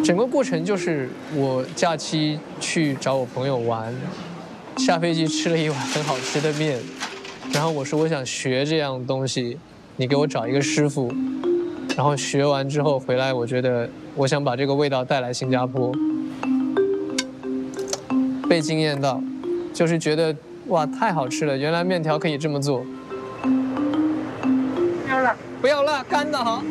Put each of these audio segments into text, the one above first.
整个过程就是我假期去找我朋友玩，下飞机吃了一碗很好吃的面，然后我说我想学这样东西，你给我找一个师傅。然后学完之后回来，我觉得我想把这个味道带来新加坡，被惊艳到，就是觉得哇太好吃了，原来面条可以这么做。不要辣，不要辣，干的好。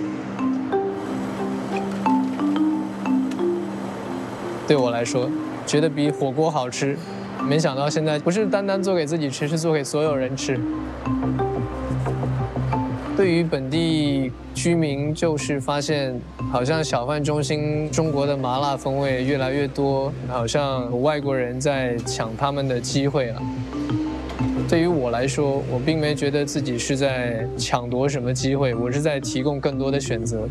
对我来说，觉得比火锅好吃，没想到现在不是单单做给自己吃，是做给所有人吃。对于本地居民，就是发现好像小贩中心中国的麻辣风味越来越多，好像有外国人在抢他们的机会了。对于我来说，我并没觉得自己是在抢夺什么机会，我是在提供更多的选择。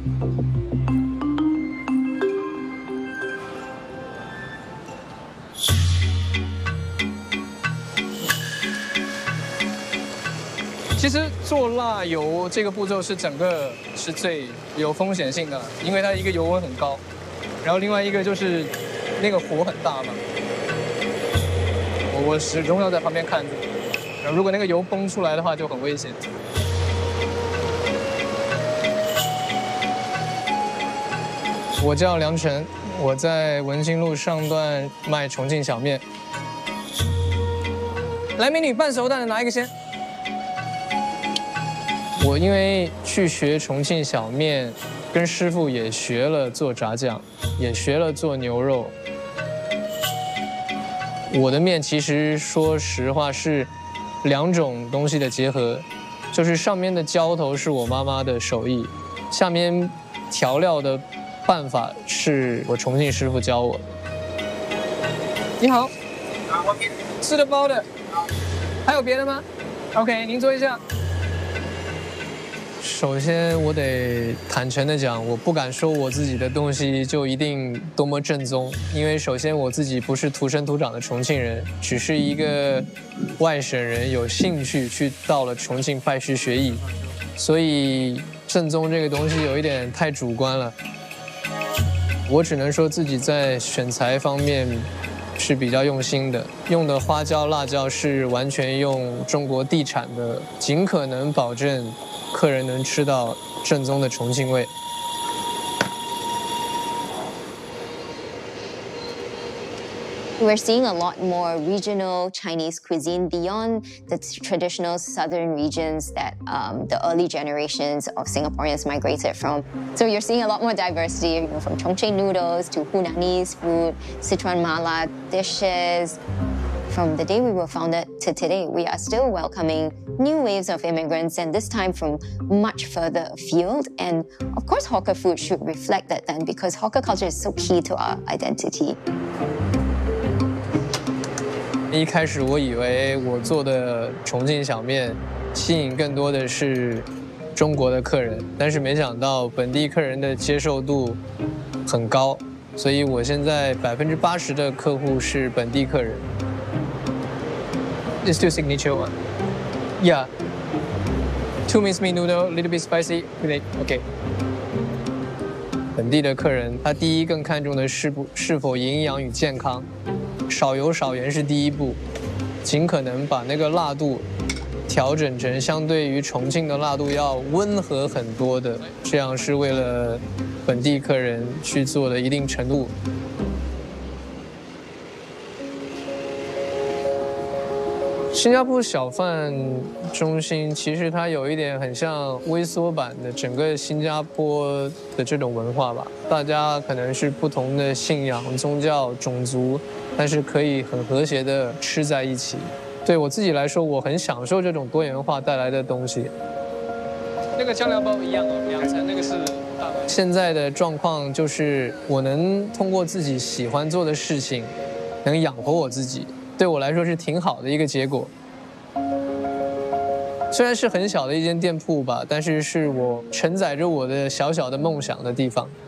其实做辣油这个步骤是整个是最有风险性的，因为它一个油温很高，然后另外一个就是那个火很大嘛，我始终要在旁边看着，然后如果那个油崩出来的话就很危险。我叫梁晨，我在文心路上段卖重庆小面。来，美女，半熟蛋的拿一个先。我因为去学重庆小面，跟师傅也学了做炸酱，也学了做牛肉。我的面其实说实话是两种东西的结合，就是上面的浇头是我妈妈的手艺，下面调料的办法是我重庆师傅教我。你好，吃的包的，还有别的吗 ？OK， 您坐一下。首先，我得坦诚地讲，我不敢说我自己的东西就一定多么正宗，因为首先我自己不是土生土长的重庆人，只是一个外省人，有兴趣去到了重庆拜师学艺，所以正宗这个东西有一点太主观了。我只能说自己在选材方面是比较用心的，用的花椒、辣椒是完全用中国地产的，尽可能保证客人能吃到正宗的重庆味。 We're seeing a lot more regional Chinese cuisine beyond the traditional southern regions that the early generations of Singaporeans migrated from. So you're seeing a lot more diversity, from Chongqing noodles to Hunanese food, Sichuan mala dishes. From the day we were founded to today, we are still welcoming new waves of immigrants, and this time from much further afield. And of course, hawker food should reflect that then, because hawker culture is so key to our identity. 一开始我以为我做的重庆小面吸引更多的是中国的客人，但是没想到本地客人的接受度很高，所以我现在80%的客户是本地客人。Let's do signature one. Yeah. 2 minced meat noodle, little bit spicy. Okay. 本地的客人，他第一更看重的是否营养与健康。少油少盐是第一步，尽可能把那个辣度调整成相对于重庆的辣度要温和很多的，这样是为了本地客人去做的一定程度。新加坡小贩中心其实它有一点很像微缩版的整个新加坡的这种文化吧，大家可能是不同的信仰、宗教、种族，但是可以很和谐的吃在一起。对我自己来说，我很享受这种多元化带来的东西。那个酱料包一样哦，2层，那个是大包。现在的状况就是我能通过自己喜欢做的事情，能养活我自己。对我来说是挺好的一个结果。虽然是很小的一间店铺吧，但是是我承载着我的小小的梦想的地方。